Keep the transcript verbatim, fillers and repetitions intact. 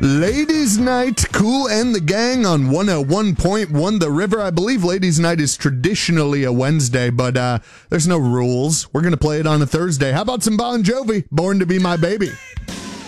Ladies' Night, Cool and the Gang on one oh one point one The River. I believe Ladies' Night is traditionally a Wednesday, but uh, there's no rules. We're going to play it on a Thursday. How about some Bon Jovi, Born to Be My Baby?